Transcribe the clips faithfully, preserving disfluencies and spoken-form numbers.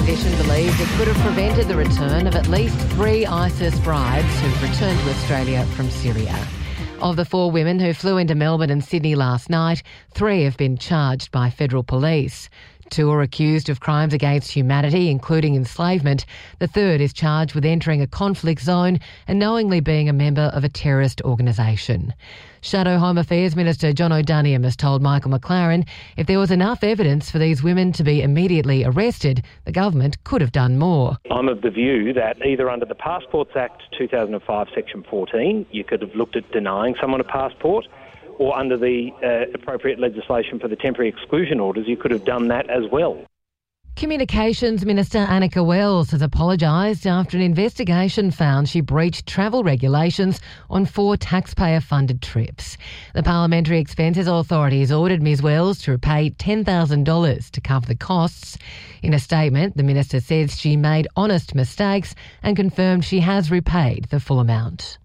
opposition believes it could have prevented the return of at least three ISIS brides who've returned to Australia from Syria. Of the four women who flew into Melbourne and Sydney last night, three have been charged by federal police. Two are accused of crimes against humanity, including enslavement. The third is charged with entering a conflict zone and knowingly being a member of a terrorist organisation. Shadow Home Affairs Minister John O'Daniam has told Michael McLaren if there was enough evidence for these women to be immediately arrested, the government could have done more. I'm of the view that either under the Passports Act two thousand five, Section fourteen, you could have looked at denying someone a passport, or under the uh, appropriate legislation for the temporary exclusion orders, you could have done that as well. Communications Minister Annika Wells has apologised after an investigation found she breached travel regulations on four taxpayer-funded trips. The Parliamentary Expenses Authority has ordered Ms Wells to repay ten thousand dollars to cover the costs. In a statement, the minister says she made honest mistakes and confirmed she has repaid the full amount.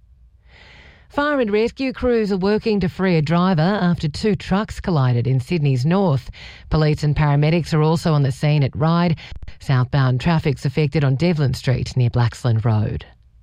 Fire and rescue crews are working to free a driver after two trucks collided in Sydney's north. Police and paramedics are also on the scene at Ryde. Southbound traffic's affected on Devlin Street near Blaxland Road.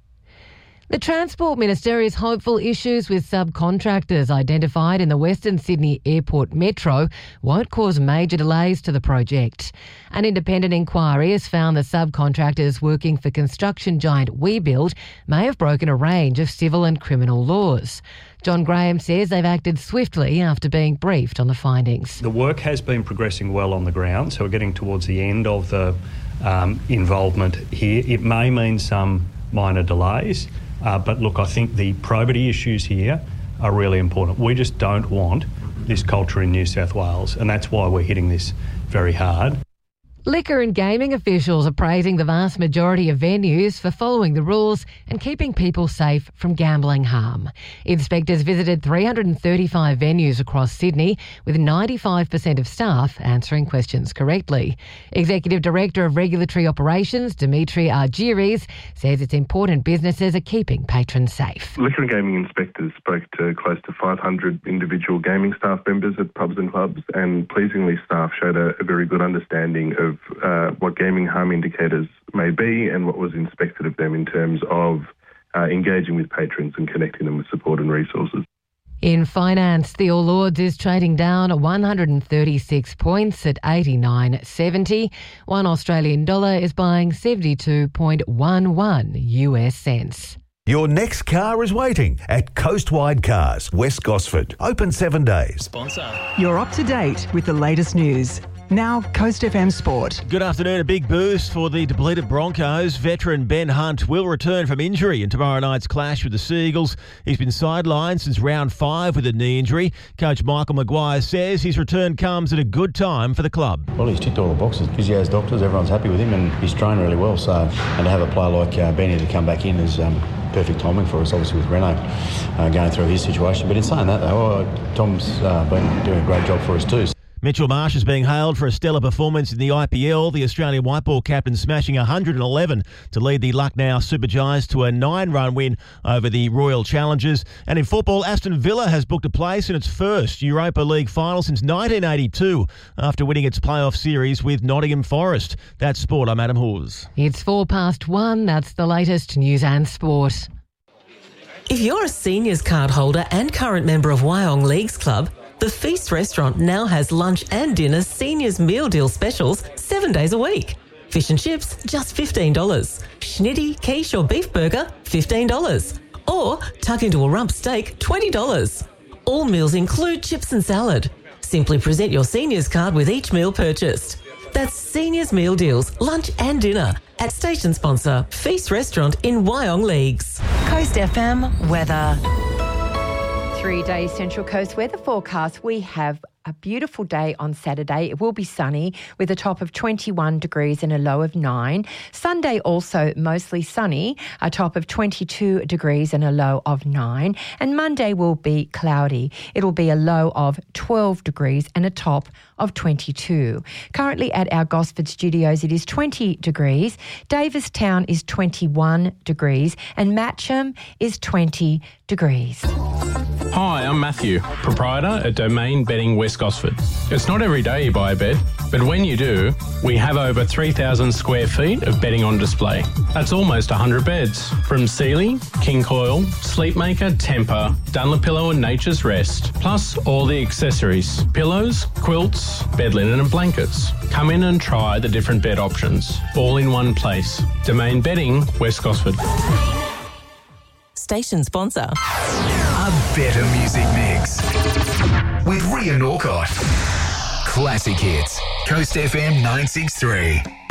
The Transport Minister is hopeful issues with subcontractors identified in the Western Sydney Airport Metro won't cause major delays to the project. An independent inquiry has found the subcontractors working for construction giant WeBuild may have broken a range of civil and criminal laws. John Graham says they've acted swiftly after being briefed on the findings. The work has been progressing well on the ground, so we're getting towards the end of the um, involvement here. It may mean some minor delays. Uh, but look, I think the probity issues here are really important. We just don't want this culture in New South Wales, and that's why we're hitting this very hard. Liquor and gaming officials are praising the vast majority of venues for following the rules and keeping people safe from gambling harm. Inspectors visited three hundred thirty-five venues across Sydney, with ninety-five percent of staff answering questions correctly. Executive Director of Regulatory Operations, Dimitri Argyris, says it's important businesses are keeping patrons safe. Liquor and gaming inspectors spoke to close to five hundred individual gaming staff members at pubs and clubs, and pleasingly staff showed a, a very good understanding of Uh, what gaming harm indicators may be and what was inspected of them in terms of uh, engaging with patrons and connecting them with support and resources. In finance, the All Ords is trading down one hundred thirty-six points at eighty-nine seventy. One Australian dollar is buying seventy-two point one one U S cents. Your next car is waiting at Coastwide Cars, West Gosford. Open seven days. Sponsor. You're up to date with the latest news. Now, Coast F M Sport. Good afternoon. A big boost for the depleted Broncos. Veteran Ben Hunt will return from injury in tomorrow night's clash with the Seagulls. He's been sidelined since round five with a knee injury. Coach Michael Maguire says his return comes at a good time for the club. Well, he's ticked all the boxes. Physios, doctors, everyone's happy with him, and he's trained really well. So, and to have a player like uh, Benny to come back in is um, perfect timing for us, obviously, with Reno uh, going through his situation. But in saying that, though, uh, Tom's uh, been doing a great job for us too. Mitchell Marsh is being hailed for a stellar performance in the I P L. The Australian white ball captain smashing one hundred eleven to lead the Lucknow Super Giants to a nine-run win over the Royal Challengers. And in football, Aston Villa has booked a place in its first Europa League final since nineteen eighty-two after winning its playoff series with Nottingham Forest. That's sport. I'm Adam Hawes. It's four past one. That's the latest news and sport. If you're a seniors card holder and current member of Wyong Leagues Club, the Feast Restaurant now has lunch and dinner seniors meal deal specials seven days a week. Fish and chips, just fifteen dollars. Schnitty, quiche or beef burger, fifteen dollars. Or tuck into a rump steak, twenty dollars. All meals include chips and salad. Simply present your seniors card with each meal purchased. That's seniors meal deals, lunch and dinner at station sponsor Feast Restaurant in Wyong Leagues. Coast F M weather. Three-day Central Coast weather forecast. We have a beautiful day on Saturday. It will be sunny with a top of twenty-one degrees and a low of nine. Sunday also mostly sunny, a top of twenty-two degrees and a low of nine. And Monday will be cloudy. It'll be a low of twelve degrees and a top of twenty-two. Currently at our Gosford studios, it is twenty degrees. Davistown is twenty-one degrees and Matcham is twenty degrees. Hi, I'm Matthew, proprietor at Domain Bedding West Gosford. It's not every day you buy a bed, but when you do, we have over three thousand square feet of bedding on display. That's almost one hundred beds, from Sealy, King Coil, Sleepmaker, Tempur, Dunlopillow and Nature's Rest, plus all the accessories, pillows, quilts, bed linen and blankets. Come in and try the different bed options, all in one place. Domain Bedding, West Gosford. Station sponsor. A better music mix with Ria Norcott. Classic hits. Coast F M nine six three.